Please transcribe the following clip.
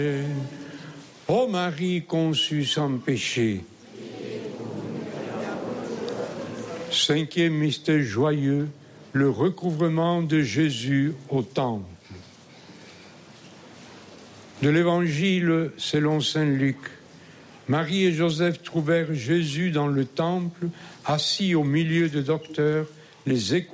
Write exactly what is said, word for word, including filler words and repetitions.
Ô Marie conçue sans péché. Cinquième mystère joyeux, le recouvrement de Jésus au temple. De l'Évangile selon saint Luc. Marie et Joseph trouvèrent Jésus dans le temple, assis au milieu de docteurs, les écoutant.